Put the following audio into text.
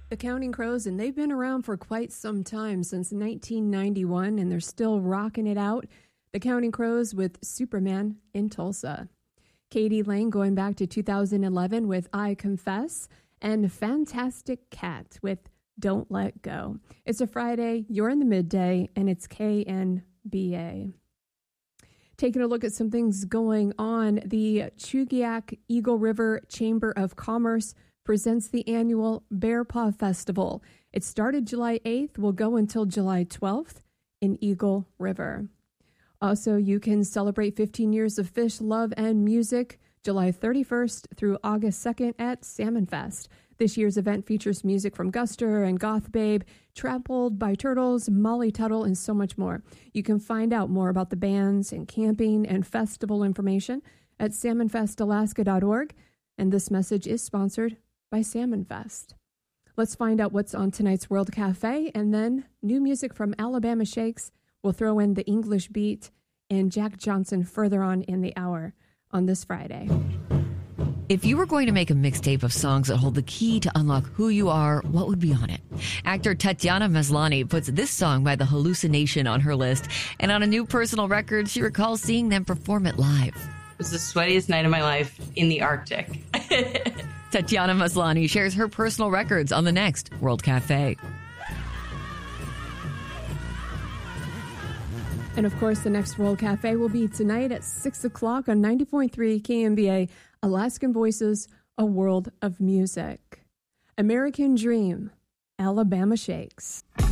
The Counting Crows, and they've been around for quite some time, since 1991, and they're still rocking it out. The Counting Crows with Superman in Tulsa. Katie Lang going back to 2011 with I Confess, and Fantastic Cat with Don't Let Go. It's a Friday, you're in the midday, and it's KNBA. Taking a look at some things going on, the Chugiak Eagle River Chamber of Commerce presents the annual Bear Paw Festival. It started July 8th, will go until July 12th in Eagle River. Also, you can celebrate 15 years of fish, love, and music July 31st through August 2nd at Salmon Fest. This year's event features music from Guster and Goth Babe, Trampled by Turtles, Molly Tuttle, and so much more. You can find out more about the bands and camping and festival information at salmonfestalaska.org. And this message is sponsored by Salmon Fest. Let's find out what's on tonight's World Cafe, and then new music from Alabama Shakes. We'll throw in the English Beat and Jack Johnson further on in the hour on this Friday. If you were going to make a mixtape of songs that hold the key to unlock who you are, what would be on it? Actor Tatiana Maslany puts this song by The Hallucination on her list, and on a new personal record, she recalls seeing them perform it live. It was the sweatiest night of my life in the Arctic. Tatiana Maslany shares her personal records on the next World Cafe. And of course, the next World Cafe will be tonight at 6 o'clock on 90.3 KMBA, Alaskan Voices, A World of Music. American Dream, Alabama Shakes.